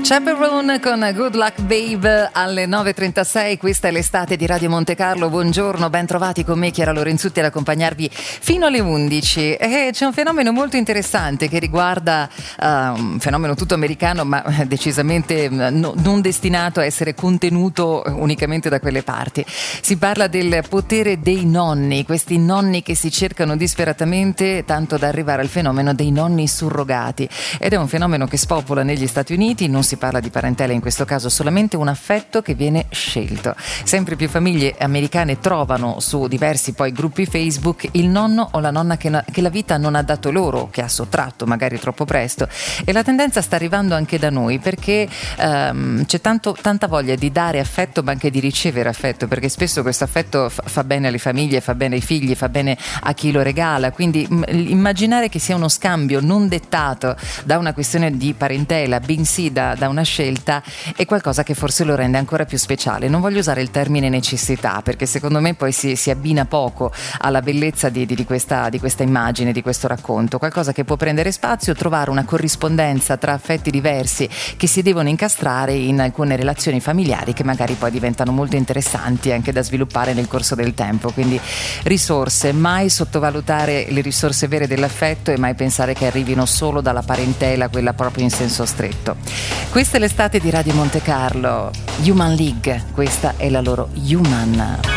Chaperone con Good Luck Babe alle 9.36, questa è l'estate di Radio Monte Carlo. Buongiorno, ben trovati con me Chiara Lorenzutti ad accompagnarvi fino alle 11. C'è un fenomeno molto interessante che riguarda un fenomeno tutto americano, ma decisamente non destinato a essere contenuto unicamente da quelle parti. Si parla del potere dei nonni, questi nonni che si cercano disperatamente, tanto da arrivare al fenomeno dei nonni surrogati, ed è un fenomeno che spopola negli Stati Uniti. Non si parla di parentela in questo caso, solamente un affetto che viene scelto. Sempre più famiglie americane trovano su diversi poi gruppi Facebook il nonno o la nonna che la vita non ha dato loro, che ha sottratto magari troppo presto, e la tendenza sta arrivando anche da noi, perché c'è tanta voglia di dare affetto ma anche di ricevere affetto, perché spesso questo affetto fa bene alle famiglie, fa bene ai figli, fa bene a chi lo regala. Quindi immaginare che sia uno scambio non dettato da una questione di parentela, bensì da una scelta, è qualcosa che forse lo rende ancora più speciale. Non voglio usare il termine necessità, perché secondo me poi si abbina poco alla bellezza di questa immagine, di questo racconto. Qualcosa che può prendere spazio, trovare una corrispondenza tra affetti diversi che si devono incastrare in alcune relazioni familiari che magari poi diventano molto interessanti anche da sviluppare nel corso del tempo. Quindi risorse, mai sottovalutare le risorse vere dell'affetto e mai pensare che arrivino solo dalla parentela, quella proprio in senso stretto. Questa è l'estate di Radio Monte Carlo. Human League, questa è la loro Human.